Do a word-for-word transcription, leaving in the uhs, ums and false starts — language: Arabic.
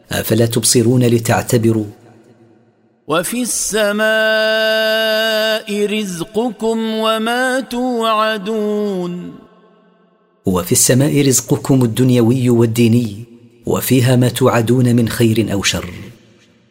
أفلا تبصرون لتعتبروا؟ وفي السماء رزقكم وما توعدون. وفي السماء رزقكم الدنيوي والديني، وفيها ما توعدون من خير أو شر.